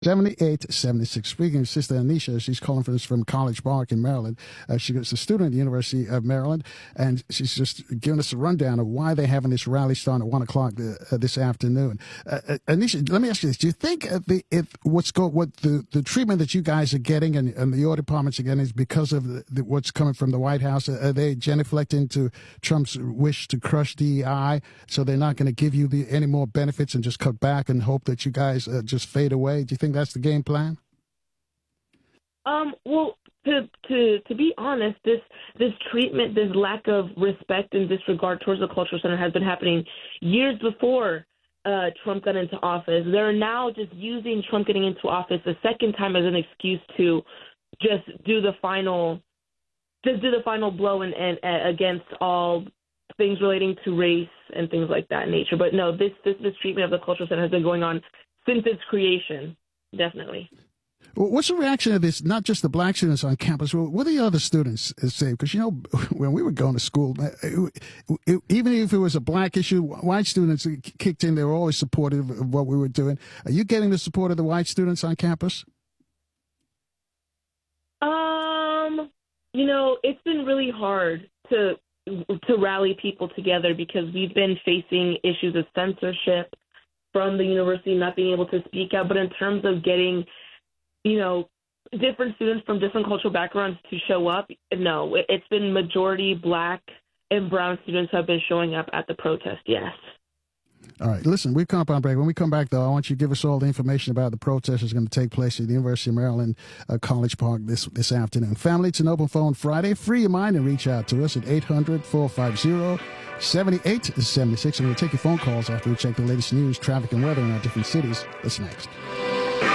7876. Speaking of Sister Anisha, she's calling for us from College Park in Maryland. She's a student at the University of Maryland, and she's just giving us a rundown of why they're having this rally starting at 1 o'clock this afternoon. Anisha, let me ask you this. Do you think the treatment that you guys are getting and the audit departments are getting is because of what's coming from the White House? Are they genuflecting to Trump's wish to crush DEI, so they're not going to give you any more benefits and just cut back and hope that you guys just fade away? Do you think that's the game plan? Well, to be honest, this treatment, this lack of respect and disregard towards the Cultural Center has been happening years before Trump got into office. They're now just using Trump getting into office a second time as an excuse to just do the final blow and against all things relating to race and things like that nature. But no, this treatment of the Cultural Center has been going on since its creation. Definitely. What's the reaction of this, not just the black students on campus, what do the other students say? Because, when we were going to school, even if it was a black issue, white students kicked in. They were always supportive of what we were doing. Are you getting the support of the white students on campus? It's been really hard to rally people together because we've been facing issues of censorship from the university not being able to speak out. But in terms of getting, different students from different cultural backgrounds to show up, no, it's been majority black and brown students who have been showing up at the protest, yes. All right, listen, we've come up on break. When we come back, though, I want you to give us all the information about the protest that's going to take place at the University of Maryland College Park this afternoon. Family, it's an open phone Friday. Free your mind and reach out to us at 800-450-7876. And we'll take your phone calls after we check the latest news, traffic, and weather in our different cities. That's next.